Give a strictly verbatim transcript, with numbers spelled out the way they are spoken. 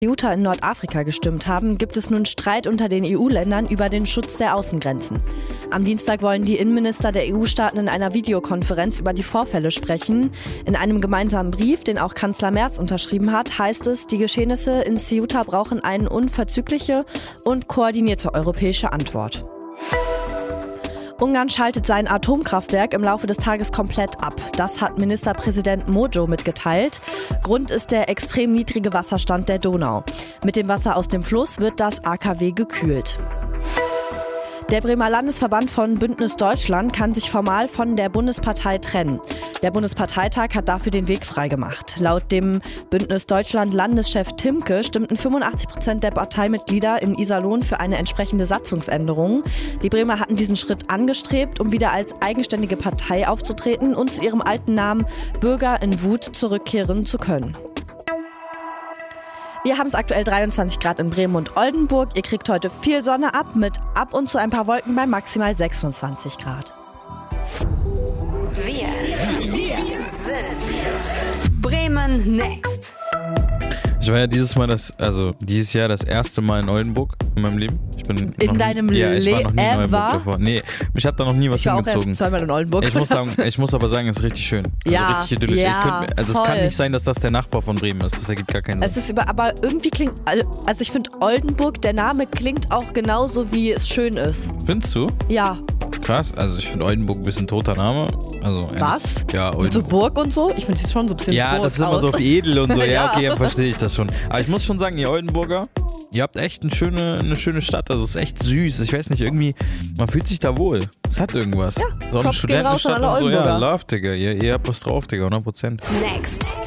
Ceuta in Nordafrika gestimmt haben, gibt es nun Streit unter den E U-Ländern über den Schutz der Außengrenzen. Am Dienstag wollen die Innenminister der E U-Staaten in einer Videokonferenz über die Vorfälle sprechen. In einem gemeinsamen Brief, den auch Kanzler Merz unterschrieben hat, heißt es, die Geschehnisse in Ceuta brauchen eine unverzügliche und koordinierte europäische Antwort. Ungarn schaltet sein Atomkraftwerk im Laufe des Tages komplett ab. Das hat Ministerpräsident Mojo mitgeteilt. Grund ist der extrem niedrige Wasserstand der Donau. Mit dem Wasser aus dem Fluss wird das A K W gekühlt. Der Bremer Landesverband von Bündnis Deutschland kann sich formal von der Bundespartei trennen. Der Bundesparteitag hat dafür den Weg freigemacht. Laut dem Bündnis Deutschland Landeschef Timke stimmten fünfundachtzig Prozent der Parteimitglieder in Iserlohn für eine entsprechende Satzungsänderung. Die Bremer hatten diesen Schritt angestrebt, um wieder als eigenständige Partei aufzutreten und zu ihrem alten Namen Bürger in Wut zurückkehren zu können. Wir haben es aktuell dreiundzwanzig Grad in Bremen und Oldenburg. Ihr kriegt heute viel Sonne ab mit ab und zu ein paar Wolken bei maximal sechsundzwanzig Grad. Wir, wir sind Bremen Next. Ich war ja dieses Mal das, also dieses Jahr das erste Mal in Oldenburg in meinem Leben. Ich bin in deinem Leben? Ja, ich war noch nie in Oldenburg davor. Nee, mich hat da noch nie was ich war hingezogen. Auch erst zweimal in Oldenburg. Ich muss sagen, ich muss aber sagen, es ist richtig schön. Also ja, richtig idyllisch. ja, ich könnte, also voll. Es kann nicht sein, dass das der Nachbar von Bremen ist. Das ergibt gar keinen Sinn. Es ist über, aber irgendwie klingt, also ich finde Oldenburg, der Name klingt auch genauso, wie es schön ist. Findest du? Ja. Krass, also ich finde Oldenburg ein bisschen toter Name. Also was? Ja, Oldenburg. Und so Burg und so? Ich finde es schon so ein bisschen Ja, Burg das ist immer aus. so auf edel und so. Ja, ja. okay, dann verstehe ich das schon. Aber ich muss schon sagen, ihr Oldenburger, ihr habt echt eine schöne, eine schöne Stadt. Also es ist echt süß. Ich weiß nicht, irgendwie, man fühlt sich da wohl. Es hat irgendwas. Ja, so eine Kopf geht raus an alle und so. Ja, Oldenburger. love, Digga. Ihr, ihr habt was drauf, Digga, hundert Prozent. Next.